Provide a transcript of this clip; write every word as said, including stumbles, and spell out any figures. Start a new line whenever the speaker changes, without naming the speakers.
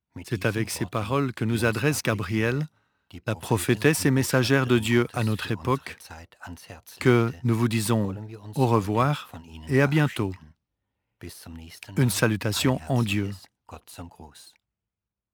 C'est avec ces paroles que nous adresse Gabrielle, la prophétesse et messagère de Dieu à notre époque, que nous vous disons au revoir et à bientôt. Une salutation en Dieu.